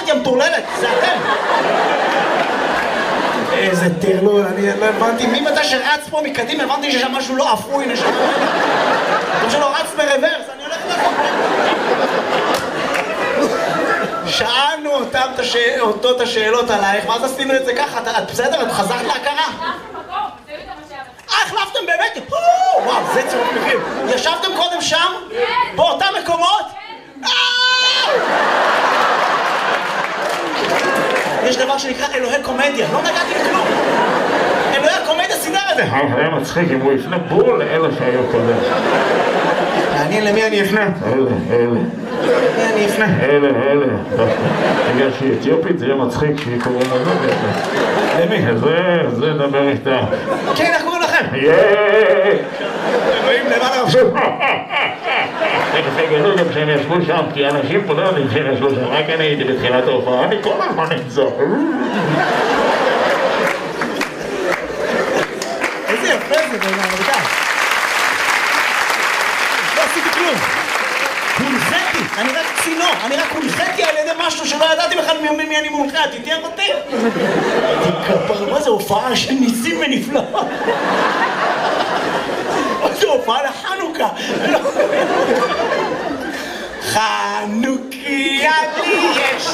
אמרתי המטורללת, זה אתם. איזה טרלול, אני לא הבנתי, ממתי שרץ פה מקדימה, הבנתי ששם משהו לא אפוי, נשמע. כמו שלא רץ ברוורס, אני הולך לכם. שאלנו אותו את השאלות עלייך, ואז עשינו את זה ככה, את בסדר? את חזרת להכרה? החלפתם באמת? וואו, זה צירוף מקרים. ישבתם קודם שם? באותם מקומות? יש דבר שנקרא אלוהי קומדיה, לא נגעתי בכלום. אלוהי הקומדיה סידר את זה. היה מצחיק אם הוא יפנה בול לאלה שהיו קודם. מעניין למי אני אפנה? אלה. למי אני אפנה? אלה. בגלל שהיא אתיופית זה יהיה מצחיק שהיא קוראים לזה. למי? זה נדבר איתה. כן, איך קוראים לכם? אלוהים למעלה רבשו. תגלו גם שהם ישבו שם, כי אנשים פה לא יודעים שהם ישבו שם, רק אני הייתי בתחילת ההופעה, אני כל הזמן נמצא. איזה יפה זה, רבותיי. לא עשיתי כלום. הונחיתי, אני רק צינור, אני רק הונחיתי על ידי משהו שלא ידעתי בכלל מי אני מונחה, תתיאר אותי. תכפר, מה זה הופעה של ניסים ונפלאות? מה זה הופעה לחנוכה?